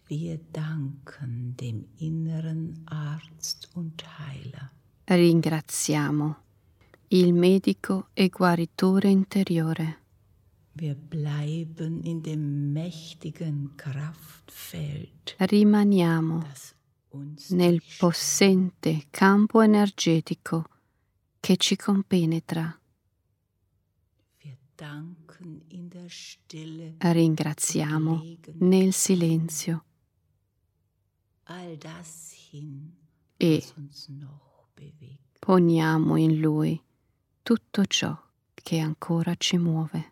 Wir danken dem inneren Arzt und Heiler. Ringraziamo il medico e guaritore interiore. Wir bleiben in dem mächtigen Kraftfeld, Rimaniamo das uns nel possente campo energetico che ci compenetra. Wir danken in der Stille, Ringraziamo nel silenzio all das hin, e was uns noch bewegt. poniamo in Lui tutto ciò che ancora ci muove.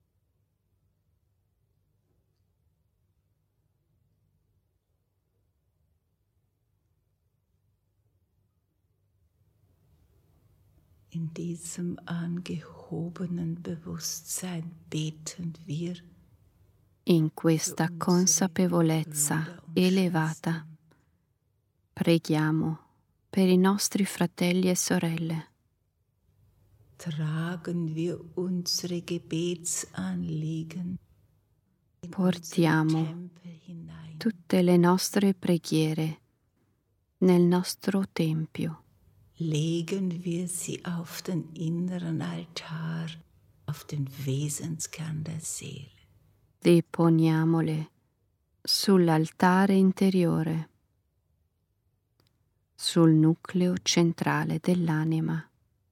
In diesem angehobenen Bewusstsein beten wir In questa consapevolezza elevata preghiamo per i nostri fratelli e sorelle. tragen wir unsere Gebetsanliegen in Portiamo unseren Tempel hinein. tutte le nostre preghiere nel nostro tempio. Legen wir sie auf den inneren Altar, auf den Wesenskern der Seele. Deponiamole sull'altare interiore, sul nucleo centrale dell'anima,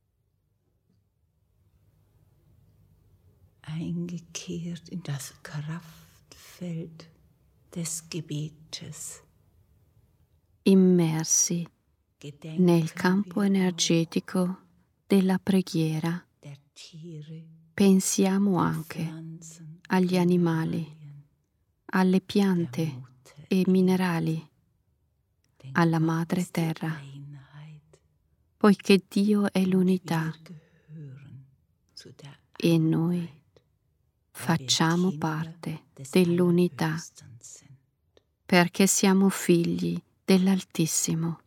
Eingekehrt in das Kraftfeld des Gebetes. immersi Gedenken nel campo wir energetico della preghiera. auch der Tiere, Pensiamo der anche Pflanzen, agli der animali, Mineralien, alle der piante Mutter e Erde, minerali, denn alla Gott Madre ist die Terra, Einheit. poiché Dio è Und l'unità wir gehören zu der e noi Einheit, weil wir facciamo Kinder parte des dell'unità Allerhöchsten sind. perché siamo figli dell'Altissimo.